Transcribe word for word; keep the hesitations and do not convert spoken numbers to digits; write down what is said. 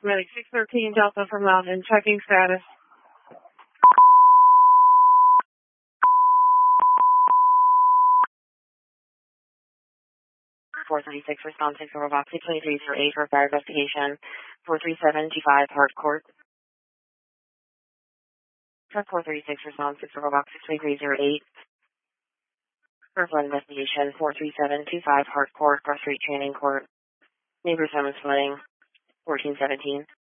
Medic six thirteen Delta from Mountain, checking status. four thirty-six response six over box six twenty-three for eight for fire investigation. four three seven G five Hard Court. Truck four thirty-six response six over box six twenty-three zero eight for flood investigation. four three seven two five Hard Court, Cross Street Training Court. Neighbors home is flooding. fourteen seventeen.